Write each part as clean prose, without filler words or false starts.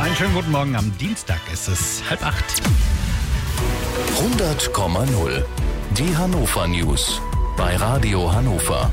Einen schönen guten Morgen am Dienstag, es ist 7:30. 100,0. Die Hannover News bei Radio Hannover.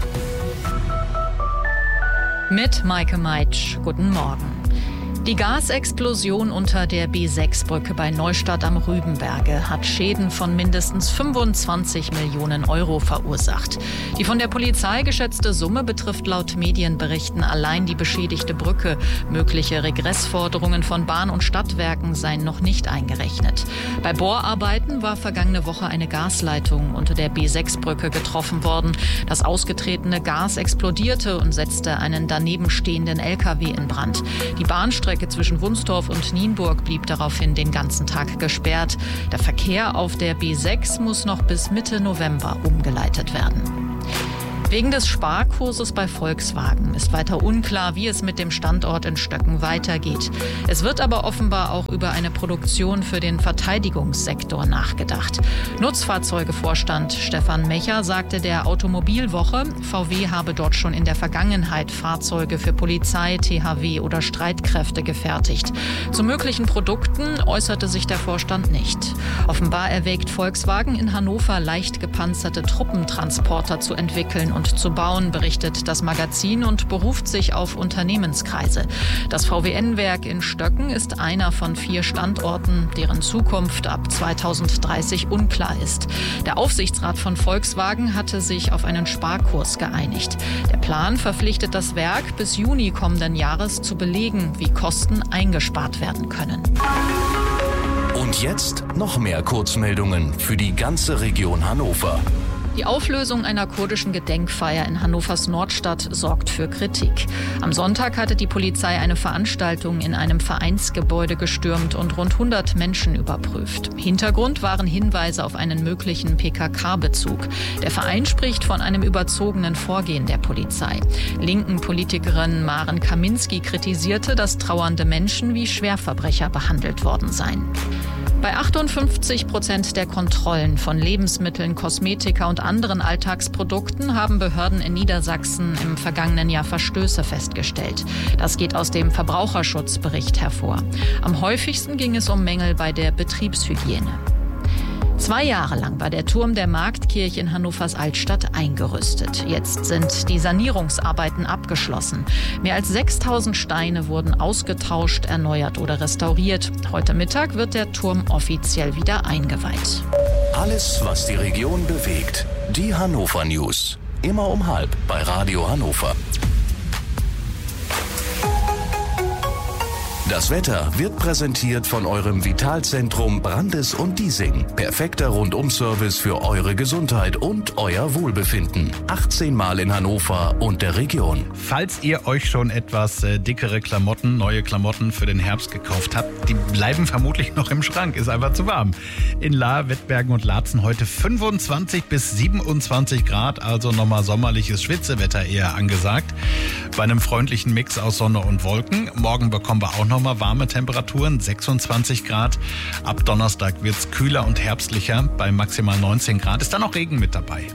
Mit Maike Meitsch. Guten Morgen. Die Gasexplosion unter der B6-Brücke bei Neustadt am Rübenberge hat Schäden von mindestens 25 Millionen Euro verursacht. Die von der Polizei geschätzte Summe betrifft laut Medienberichten allein die beschädigte Brücke. Mögliche Regressforderungen von Bahn- und Stadtwerken seien noch nicht eingerechnet. Bei Bohrarbeiten war vergangene Woche eine Gasleitung unter der B6-Brücke getroffen worden. Das ausgetretene Gas explodierte und setzte einen daneben stehenden LKW in Brand. Die Bahnstrecke zwischen Wunstorf und Nienburg blieb daraufhin den ganzen Tag gesperrt. Der Verkehr auf der B6 muss noch bis Mitte November umgeleitet werden. Wegen des Sparkurses bei Volkswagen ist weiter unklar, wie es mit dem Standort in Stöcken weitergeht. Es wird aber offenbar auch über eine Produktion für den Verteidigungssektor nachgedacht. Nutzfahrzeugevorstand Stefan Mecher sagte der Automobilwoche, VW habe dort schon in der Vergangenheit Fahrzeuge für Polizei, THW oder Streitkräfte gefertigt. Zu möglichen Produkten äußerte sich der Vorstand nicht. Offenbar erwägt Volkswagen in Hannover leicht gepanzerte Truppentransporter zu entwickeln und zu bauen, berichtet das Magazin und beruft sich auf Unternehmenskreise. Das VWN-Werk in Stöcken ist einer von 4 Standorten, deren Zukunft ab 2030 unklar ist. Der Aufsichtsrat von Volkswagen hatte sich auf einen Sparkurs geeinigt. Der Plan verpflichtet das Werk, bis Juni kommenden Jahres zu belegen, wie Kosten eingespart werden können. Und jetzt noch mehr Kurzmeldungen für die ganze Region Hannover. Die Auflösung einer kurdischen Gedenkfeier in Hannovers Nordstadt sorgt für Kritik. Am Sonntag hatte die Polizei eine Veranstaltung in einem Vereinsgebäude gestürmt und rund 100 Menschen überprüft. Hintergrund waren Hinweise auf einen möglichen PKK-Bezug. Der Verein spricht von einem überzogenen Vorgehen der Polizei. Linken Politikerin Maren Kaminski kritisierte, dass trauernde Menschen wie Schwerverbrecher behandelt worden seien. Bei 58% der Kontrollen von Lebensmitteln, Kosmetika und anderen Alltagsprodukten haben Behörden in Niedersachsen im vergangenen Jahr Verstöße festgestellt. Das geht aus dem Verbraucherschutzbericht hervor. Am häufigsten ging es um Mängel bei der Betriebshygiene. 2 Jahre lang war der Turm der Marktkirche in Hannovers Altstadt eingerüstet. Jetzt sind die Sanierungsarbeiten abgeschlossen. Mehr als 6000 Steine wurden ausgetauscht, erneuert oder restauriert. Heute Mittag wird der Turm offiziell wieder eingeweiht. Alles, was die Region bewegt. Die Hannover News. Immer um 12:30 bei Radio Hannover. Das Wetter wird präsentiert von eurem Vitalzentrum Brandes und Diesing. Perfekter Rundum-Service für eure Gesundheit und euer Wohlbefinden. 18 Mal in Hannover und der Region. Falls ihr euch schon etwas dickere Klamotten, neue Klamotten für den Herbst gekauft habt, die bleiben vermutlich noch im Schrank, ist einfach zu warm. In Lahr, Wettbergen und Laatzen heute 25 bis 27 Grad, also nochmal sommerliches Schwitzewetter eher angesagt. Bei einem freundlichen Mix aus Sonne und Wolken. Morgen bekommen wir auch nochmal warme Temperaturen, 26 Grad. Ab Donnerstag wird es kühler und herbstlicher, bei maximal 19 Grad. Ist dann noch Regen mit dabei.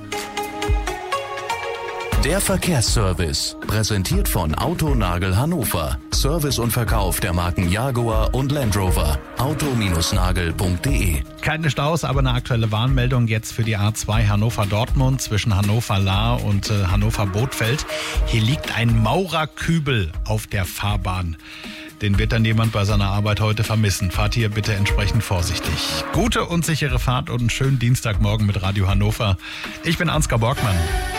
Der Verkehrsservice, präsentiert von Autonagel Hannover. Service und Verkauf der Marken Jaguar und Land Rover. auto-nagel.de. Keine Staus, aber eine aktuelle Warnmeldung jetzt für die A2 Hannover-Dortmund zwischen Hannover-Lahr und Hannover-Bothfeld. Hier liegt ein Maurerkübel auf der Fahrbahn. Den wird dann jemand bei seiner Arbeit heute vermissen. Fahrt hier bitte entsprechend vorsichtig. Gute und sichere Fahrt und einen schönen Dienstagmorgen mit Radio Hannover. Ich bin Ansgar Borgmann.